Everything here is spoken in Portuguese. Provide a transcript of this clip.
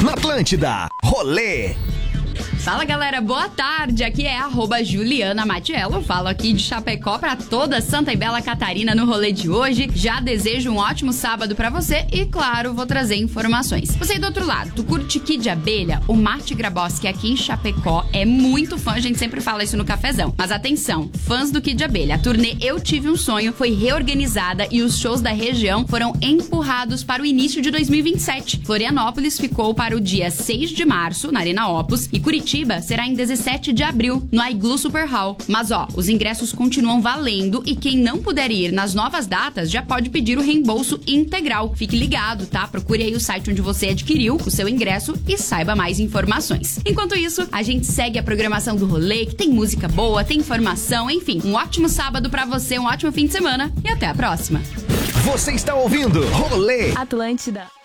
Na Atlântida, Rolê. Fala galera, boa tarde, aqui é @Juliana Matiello, falo aqui de Chapecó pra toda Santa e Bela Catarina no rolê de hoje. Já desejo um ótimo sábado pra você e claro, vou trazer informações. Você aí do outro lado, tu curte Kid Abelha? O Marte Graboski aqui em Chapecó é muito fã, a gente sempre fala isso no cafezão. Mas atenção, fãs do Kid Abelha, a turnê Eu Tive um Sonho foi reorganizada e os shows da região foram empurrados para o início de 2027. Florianópolis ficou para o dia 6 de março, na Arena Opus, e Curitiba será em 17 de abril, no Igloo Super Hall. Mas os ingressos continuam valendo e quem não puder ir nas novas datas já pode pedir o reembolso integral. Fique ligado, tá? Procure aí o site onde você adquiriu o seu ingresso e saiba mais informações. Enquanto isso, a gente segue a programação do rolê, que tem música boa, tem informação, enfim. Um ótimo sábado pra você, um ótimo fim de semana e até a próxima. Você está ouvindo Rolê Atlântida.